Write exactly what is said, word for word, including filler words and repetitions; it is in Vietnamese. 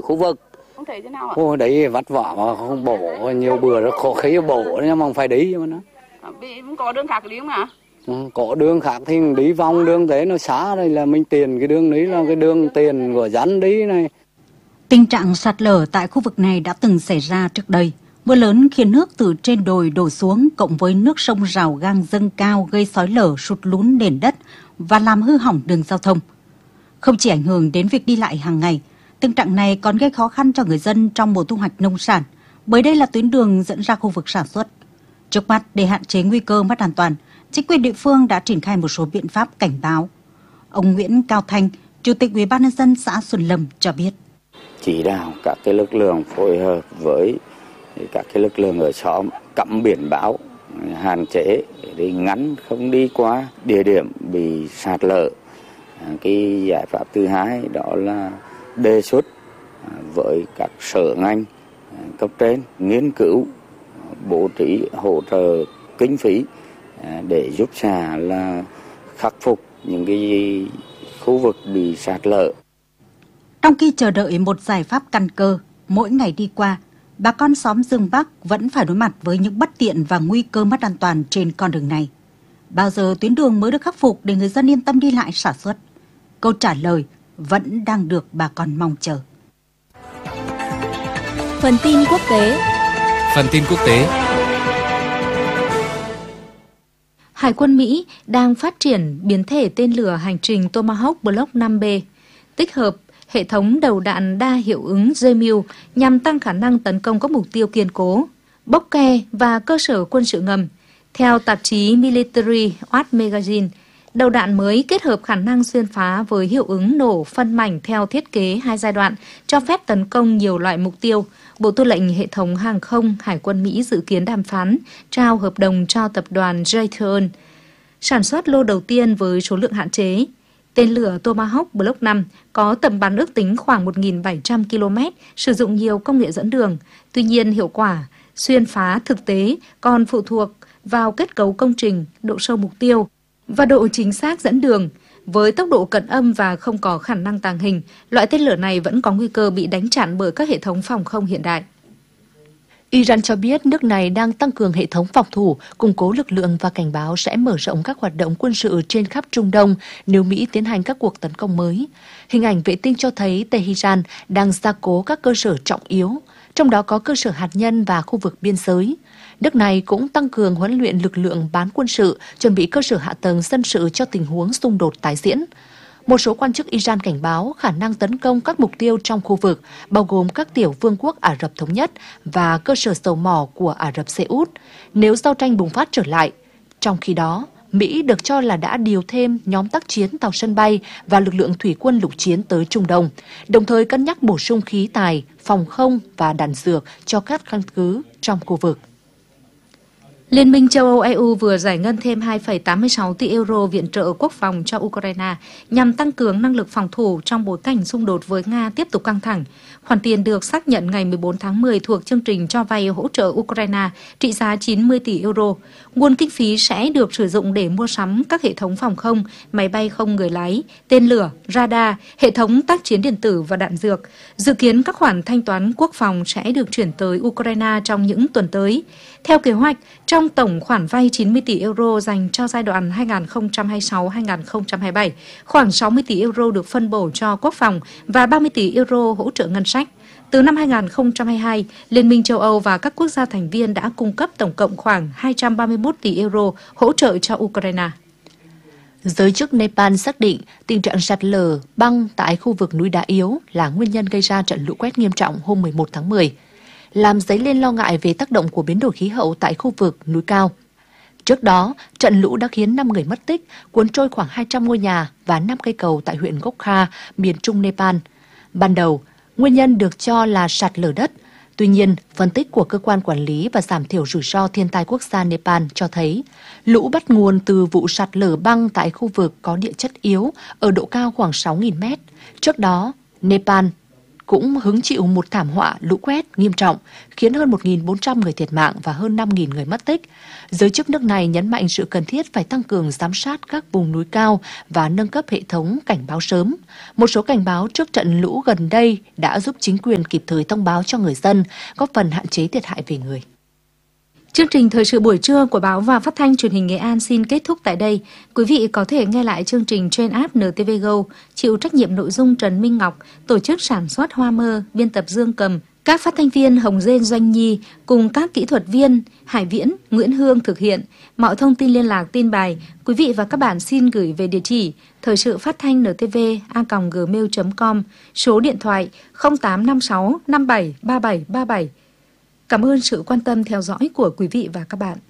khu vực. Không thấy thế nào ạ? Ô, đấy vất vả mà không bổ, nhiều bữa rất khó khí bổ nhưng mà không phải đi mà nó. Bị có đường khác đi không ạ? Ừ, có đường khác thì đi vòng đường thế nó xa đây là mình tiền cái đường đấy là cái đường tiền của dân đi này. Tình trạng sạt lở tại khu vực này đã từng xảy ra trước đây. Mưa lớn khiến nước từ trên đồi đổ xuống cộng với nước sông Rào Gang dâng cao gây xói lở sụt lún nền đất và làm hư hỏng đường giao thông. Không chỉ ảnh hưởng đến việc đi lại hàng ngày, tình trạng này còn gây khó khăn cho người dân trong mùa thu hoạch nông sản, bởi đây là tuyến đường dẫn ra khu vực sản xuất. Trước mắt, để hạn chế nguy cơ mất an toàn, chính quyền địa phương đã triển khai một số biện pháp cảnh báo. Ông Nguyễn Cao Thanh, Chủ tịch Ủy ban nhân dân xã Xuân Lâm cho biết: chỉ đạo các cái lực lượng phối hợp với các cái lực lượng ở xóm cắm biển báo hạn chế để ngắn không đi qua địa điểm bị sạt lở. Cái giải pháp thứ hai đó là đề xuất với các sở ngành cấp trên nghiên cứu bố trí hỗ trợ kinh phí để giúp xã là khắc phục những cái khu vực bị sạt lở. Trong khi chờ đợi một giải pháp căn cơ, mỗi ngày đi qua, bà con xóm Dương Bắc vẫn phải đối mặt với những bất tiện và nguy cơ mất an toàn trên con đường này. Bao giờ tuyến đường mới được khắc phục để người dân yên tâm đi lại sản xuất? Câu trả lời vẫn đang được bà con mong chờ. Phần tin quốc tế. Phần tin quốc tế. Hải quân Mỹ đang phát triển biến thể tên lửa hành trình Tomahawk Block năm B, tích hợp hệ thống đầu đạn đa hiệu ứng J M U nhằm tăng khả năng tấn công các mục tiêu kiên cố, bốc ke và cơ sở quân sự ngầm. Theo tạp chí Military Watch Magazine, đầu đạn mới kết hợp khả năng xuyên phá với hiệu ứng nổ phân mảnh theo thiết kế hai giai đoạn, cho phép tấn công nhiều loại mục tiêu. Bộ Tư lệnh Hệ thống Hàng không Hải quân Mỹ dự kiến đàm phán trao hợp đồng cho tập đoàn Raytheon sản xuất lô đầu tiên với số lượng hạn chế. Tên lửa Tomahawk Block năm có tầm bắn ước tính khoảng một nghìn bảy trăm ki lô mét, sử dụng nhiều công nghệ dẫn đường. Tuy nhiên, hiệu quả xuyên phá thực tế còn phụ thuộc vào kết cấu công trình, độ sâu mục tiêu và độ chính xác dẫn đường. Với tốc độ cận âm và không có khả năng tàng hình, loại tên lửa này vẫn có nguy cơ bị đánh chặn bởi các hệ thống phòng không hiện đại. Iran cho biết nước này đang tăng cường hệ thống phòng thủ, củng cố lực lượng và cảnh báo sẽ mở rộng các hoạt động quân sự trên khắp Trung Đông nếu Mỹ tiến hành các cuộc tấn công mới. Hình ảnh vệ tinh cho thấy Tehran đang gia cố các cơ sở trọng yếu, trong đó có cơ sở hạt nhân và khu vực biên giới. Nước này cũng tăng cường huấn luyện lực lượng bán quân sự, chuẩn bị cơ sở hạ tầng dân sự cho tình huống xung đột tái diễn. Một số quan chức Iran cảnh báo khả năng tấn công các mục tiêu trong khu vực, bao gồm các tiểu vương quốc Ả Rập Thống Nhất và cơ sở dầu mỏ của Ả Rập Xê Út, nếu giao tranh bùng phát trở lại. Trong khi đó, Mỹ được cho là đã điều thêm nhóm tác chiến tàu sân bay và lực lượng thủy quân lục chiến tới Trung Đông, đồng thời cân nhắc bổ sung khí tài, phòng không và đạn dược cho các căn cứ trong khu vực. Liên minh châu Âu E U vừa giải ngân thêm hai phẩy tám mươi sáu tỷ euro viện trợ quốc phòng cho Ukraine nhằm tăng cường năng lực phòng thủ trong bối cảnh xung đột với Nga tiếp tục căng thẳng. Khoản tiền được xác nhận ngày mười bốn tháng mười thuộc chương trình cho vay hỗ trợ Ukraine trị giá chín mươi tỷ euro. Nguồn kinh phí sẽ được sử dụng để mua sắm các hệ thống phòng không, máy bay không người lái, tên lửa, radar, hệ thống tác chiến điện tử và đạn dược. Dự kiến các khoản thanh toán quốc phòng sẽ được chuyển tới Ukraine trong những tuần tới. Theo kế hoạch, trong tổng khoản vay chín mươi tỷ euro dành cho giai đoạn hai nghìn không trăm hai mươi sáu đến hai nghìn không trăm hai mươi bảy, khoảng sáu mươi tỷ euro được phân bổ cho quốc phòng và ba mươi tỷ euro hỗ trợ ngân sách. Từ năm hai nghìn không trăm hai mươi hai, Liên minh châu Âu và các quốc gia thành viên đã cung cấp tổng cộng khoảng hai trăm ba mươi mốt tỷ euro hỗ trợ cho Ukraine. Giới chức Nepal xác định tình trạng sạt lở băng tại khu vực núi đá yếu là nguyên nhân gây ra trận lũ quét nghiêm trọng hôm mười một tháng mười, làm dấy lên lo ngại về tác động của biến đổi khí hậu tại khu vực núi cao. Trước đó, trận lũ đã khiến năm người mất tích, cuốn trôi khoảng hai trăm ngôi nhà và năm cây cầu tại huyện Gokha, miền trung Nepal. Ban đầu, nguyên nhân được cho là sạt lở đất. Tuy nhiên, phân tích của Cơ quan Quản lý và Giảm thiểu rủi ro thiên tai quốc gia Nepal cho thấy lũ bắt nguồn từ vụ sạt lở băng tại khu vực có địa chất yếu ở độ cao khoảng sáu nghìn mét. Trước đó, Nepal cũng hứng chịu một thảm họa lũ quét nghiêm trọng, khiến hơn một nghìn bốn trăm người thiệt mạng và hơn năm nghìn người mất tích. Giới chức nước này nhấn mạnh sự cần thiết phải tăng cường giám sát các vùng núi cao và nâng cấp hệ thống cảnh báo sớm. Một số cảnh báo trước trận lũ gần đây đã giúp chính quyền kịp thời thông báo cho người dân, góp phần hạn chế thiệt hại về người. Chương trình Thời sự buổi trưa của Báo và Phát thanh Truyền hình Nghệ An xin kết thúc tại đây. Quý vị có thể nghe lại chương trình trên app en tê vê Go, chịu trách nhiệm nội dung Trần Minh Ngọc, tổ chức sản xuất Hoa Mơ, biên tập Dương Cầm, các phát thanh viên Hồng Dên Doanh Nhi cùng các kỹ thuật viên Hải Viễn, Nguyễn Hương thực hiện. Mọi thông tin liên lạc tin bài, quý vị và các bạn xin gửi về địa chỉ thời sự phát thanh en tê vê a còng gmail chấm com, số điện thoại không tám năm sáu năm bảy ba bảy ba bảy. Cảm ơn sự quan tâm theo dõi của quý vị và các bạn.